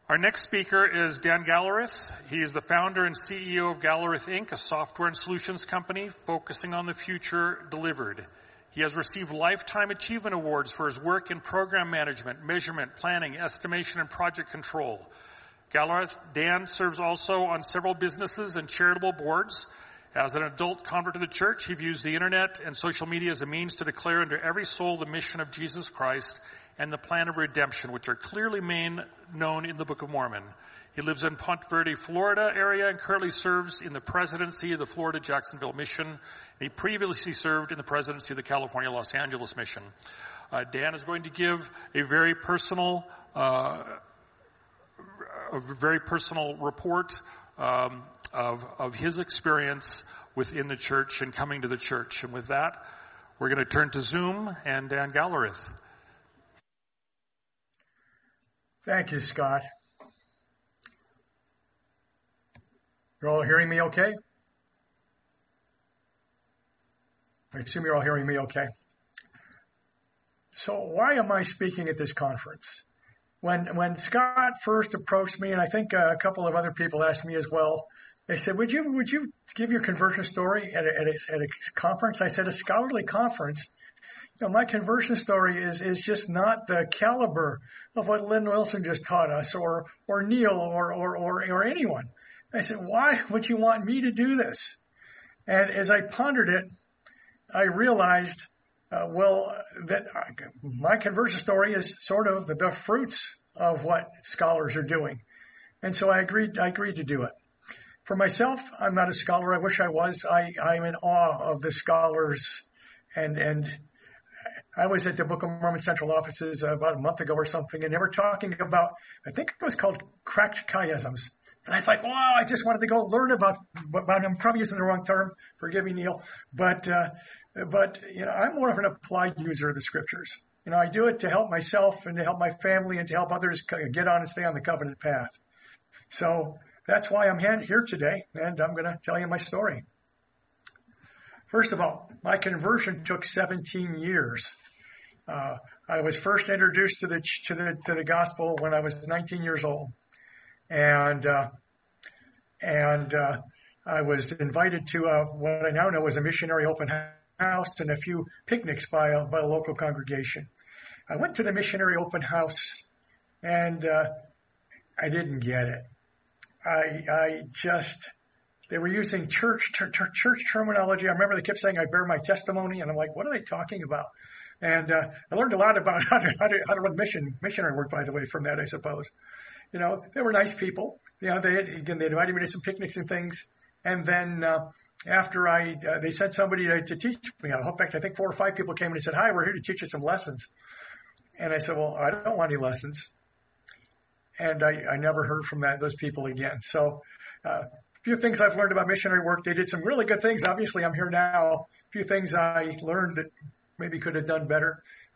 Our next speaker is Dan Gallerith. He is the founder and CEO of Gallerith Inc., a software and solutions company focusing on the future delivered. He has received Lifetime Achievement Awards for his work in program management, measurement, planning, estimation, and project control. Gallerith Dan serves also on several businesses and charitable boards. As an adult convert to the church, he views the internet and social media as a means to declare unto every soul the mission of Jesus Christ and the plan of redemption, which are clearly known in the Book of Mormon. He lives in Ponte Verde, Florida area and currently serves in the presidency of the Florida Jacksonville Mission. He previously served in the presidency of the California Los Angeles Mission. Dan is going to give a very personal report of his experience within the church and coming to the church. And with that, we're going to turn to Zoom and Dan Gallerith. Thank you, Scott. You're all hearing me okay? I assume you're all hearing me okay. So why am I speaking at this conference? When Scott first approached me, and I think a couple of other people asked me as well, they said, would you give your conversion story at a conference? I said, a scholarly conference. You know, my conversion story is just not the caliber of what Lynn Wilson just taught us, or Neil, or anyone. I said, why would you want me to do this? And as I pondered it, I realized, that my conversion story is sort of the fruits of what scholars are doing. And so I agreed to do it. For myself, I'm not a scholar. I wish I was. I'm in awe of the scholars, and I was at the Book of Mormon Central Offices about a month ago or something, and they were talking about, I think it was called cracked chiasms. And I thought, wow, I just wanted to go learn about I'm probably using the wrong term. Forgive me, Neil. But you know, I'm more of an applied user of the scriptures. You know, I do it to help myself and to help my family and to help others get on and stay on the covenant path. So that's why I'm here today, and I'm going to tell you my story. First of all, my conversion took 17 years. I was first introduced to the gospel when I was 19 years old, and I was invited to what I now know is a missionary open house and a few picnics by a local congregation. I went to the missionary open house, and I didn't get it. They were using church terminology. I remember they kept saying, I bear my testimony. And I'm like, what are they talking about? And I learned a lot about how to run missionary work, by the way, from that, I suppose. You know, they were nice people. You know, they invited me to some picnics and things. And then after they sent somebody to teach me. In fact, I think 4 or 5 people came and said, hi, we're here to teach you some lessons. And I said, well, I don't want any lessons. And I never heard from those people again. So a few things I've learned about missionary work. They did some really good things. Obviously, I'm here now. A few things I learned that maybe could have done better.